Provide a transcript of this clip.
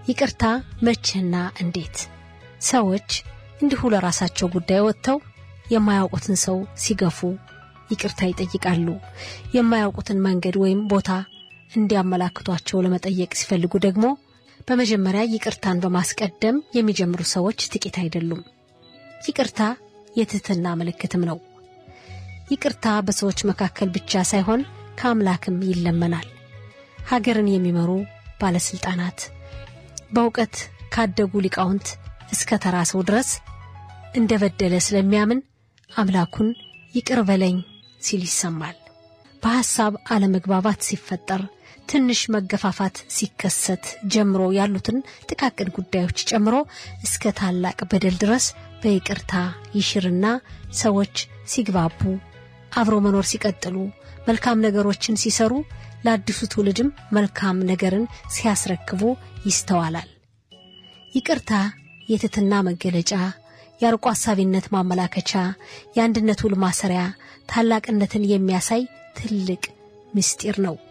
ይቅርታ መቼና እንዴት? ሰዎች እንዲሁ ለራሳቸው ጉዳይ ወጥተው የማያውቁትን ሰው ሲገፉ ይቅርታ ይጠይቃሉ። የማያውቁትን መንገድ ወይም ቦታ እንዲያመላክቷቸው ለመጠየቅ ሲፈልጉ ደግሞ በመጀመሪያ ይቅርታን በማስቀደም የሚጀምሩ ሰዎች ጥቂት አይደሉም። ይቅርታ የትህትና ምልክትም ነው። ይቅርታ በሰዎች መካከል ብቻ ሳይሆን ከአምላክም ይለመናል። ሀገርን የሚመሩ ባለስልጣናት፣ በእውቀት ካደጉ ሊቃውንት እስከ ተራ ሰው ድረስ እንደበደለ ስለሚያምን አምላኩን ይቅር በለኝ ሲል ይሰማል። በሐሳብ አለመግባባት ሲፈጠር፣ ትንሽ መገፋፋት ሲከሰት ጀምሮ ያሉትን ጥቃቅን ጉዳዮች ጨምሮ እስከ ታላቅ በደል ድረስ በይቅርታ ይሽርና ሰዎች ሲግባቡ፣ አብሮ መኖር ሲቀጥሉ፣ መልካም ነገሮችን ሲሰሩ፣ ለአዲሱ ትውልድም መልካም ነገርን ሲያስረክቡ ይስተዋላል። ይቅርታ የትህትና መገለጫ፣ የአርቆ ሐሳቢነት ማመላከቻ፣ የአንድነት ውል ማሰሪያ፣ ታላቅነትን የሚያሳይ ትልቅ ምስጢር ነው።